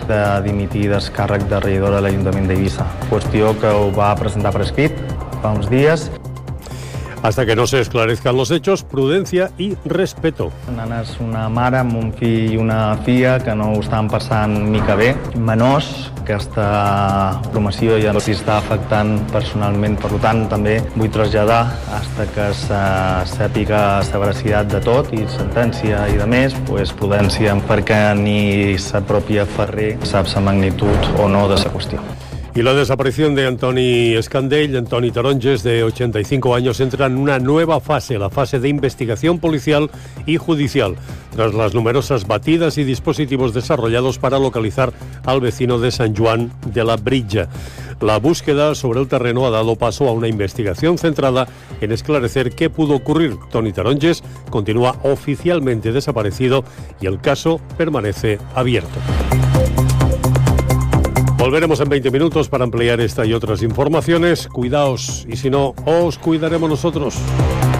de dimitir del càrrec de regidora de l'Ajuntament d'Eivissa. Qüestió que ho va presentar per escrit fa uns dies. Hasta que no se esclarezcan los hechos, prudencia y respeto. Nana és una mare amb un fill i una filla que no ho estan passant mica bé. Menors, aquesta promoció ja els està afectant personalment. Per tant, també vull traslladar fins que se sàpiga la veracitat de tot i sentència i de més, prudència, perquè ni la pròpia Ferrer sap la magnitud o no de la qüestió. Y la desaparición de Antoni Escandell, Antoni Taronges, de 85 años, entra en una nueva fase, la fase de investigación policial y judicial, tras las numerosas batidas y dispositivos desarrollados para localizar al vecino de San Juan de la Britja. La búsqueda sobre el terreno ha dado paso a una investigación centrada en esclarecer qué pudo ocurrir. Toni Taronges continúa oficialmente desaparecido y el caso permanece abierto. Volveremos en 20 minutos para ampliar esta y otras informaciones. Cuidaos y si no, os cuidaremos nosotros.